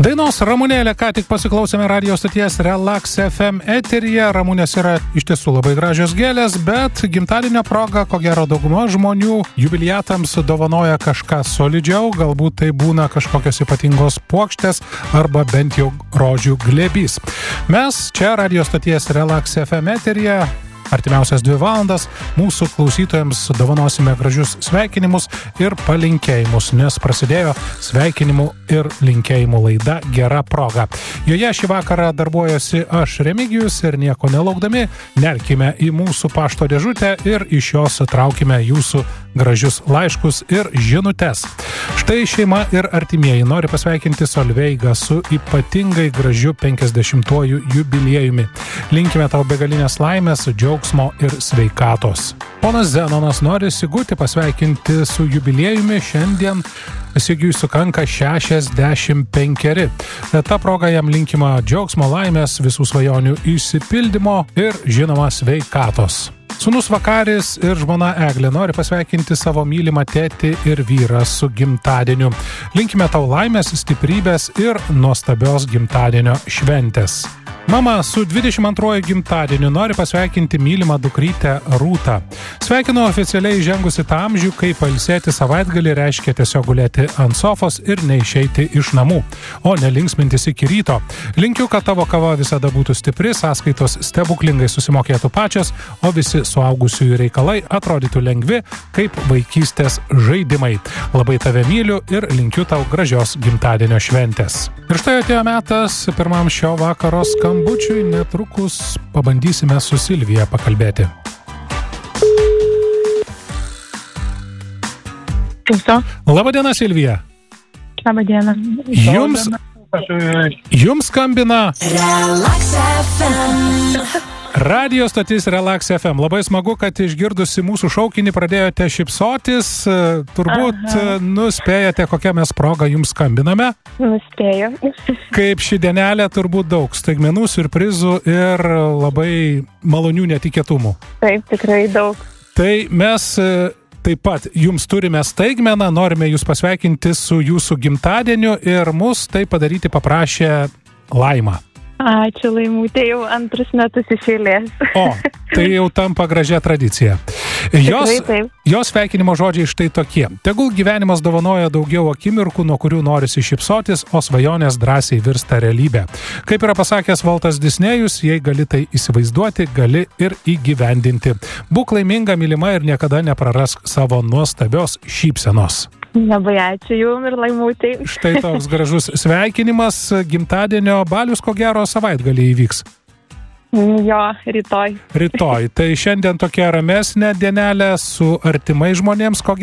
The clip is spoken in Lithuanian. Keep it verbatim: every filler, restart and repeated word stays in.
Dainos Ramunėlė ką tik pasiklausėme radio stoties Relax F M eteryje. Ramunės yra iš tiesų labai gražios gėlės, bet gimtadienio proga, ko gero dauguma žmonių jubiliatams dovanoja kažką solidžiau, galbūt tai būna kažkokios ypatingos puokštės arba bent jau rožių glėbys. Mes čia radio stoties Relax F M eteryje artimiausias dvi valandas mūsų klausytojams dovanosime gražius sveikinimus ir palinkėjimus, nes prasidėjo sveikinimų ir linkėjimų laida Gera proga. Joje šį vakarą darbuojosi aš, Remigijus, ir nieko nelaukdami nerkime į mūsų pašto dėžutę ir iš jos traukime jūsų gražius laiškus ir žinutes. Štai šeima ir artimieji nori pasveikinti Solveigą su ypatingai gražiu penkiasdešimtuoju jubiliejumi. Linkime tau begalinės laimės, džiaugsmo ir sveikatos. Ponas Zenonas nori Sigutį pasveikinti su jubiliejumi. Šiandien Sigiui sukanka šešiasdešimt penkeri. Ta proga jam linkima džiaugsmo, laimės, visų svajonių išsipildymo ir žinoma sveikatos. Sūnus Vakaris ir žmona Eglė nori pasveikinti savo mylimą tėtį ir vyrą su gimtadieniu. Linkime tau laimės, stiprybės ir nuostabios gimtadienio šventės. Mama su dvidešimt antruoju gimtadieniu nori pasveikinti mylimą dukrytę Rūtą. Sveikinu oficialiai žengusi tą amžių, kai pailsėti savaitgalį reiškia tiesiog gulėti ant sofos ir neišeiti iš namų, o ne linksmintis iki ryto. Linkiu, kad tavo kava visada būtų stipri, sąskaitos stebuklingai susimokėtų pačios, o visi suaugusiųjų reikalai atrodytų lengvi, kaip vaikystės žaidimai. Labai tave myliu ir linkiu tau gražios gimtadienio šventės. Ir štai atėjo metas pirmam šio vakaro skambučiui, netrukus pabandysime su Silvija pakalbėti. Labadiena, Silvija. Labadiena. Jums, jums skambina Relax F M. radio stotis Relax F M. Labai smagu, kad išgirdusi mūsų šaukinį pradėjote šypsotis. Turbūt Aha. nuspėjate, kokią mes progą jums skambiname. Nuspėjau. Kaip ši dienelė, turbūt daug staigmenų, siurprizų ir labai malonių netikėtumų. Taip, tikrai daug. Tai mes taip pat jums turime staigmeną, norime jūs pasveikinti su jūsų gimtadieniu ir mus tai padaryti paprašė Laima. Ačiū, Laimutė, jau antrus metus iš eilės. O, tai jau tampa gražia tradicija. Jos, jos sveikinimo žodžiai štai tokie. Tegul gyvenimas dovanoja daugiau akimirkų, nuo kurių norisi šypsotis, o svajonės drąsiai virsta realybė. Kaip yra pasakęs Valtas Disnėjus, jei gali tai įsivaizduoti, gali ir įgyvendinti. Būk laiminga, mylima ir niekada neprarask savo nuostabios šypsenos. Labai ačiū jums ir Laimutei. Štai toks gražus sveikinimas. Gimtadienio balius ko gero savaitgalį įvyks. Jo, rytoj. Rytoj. Tai šiandien tokia ramesnė dienelė su artimais žmonėms, ko gero.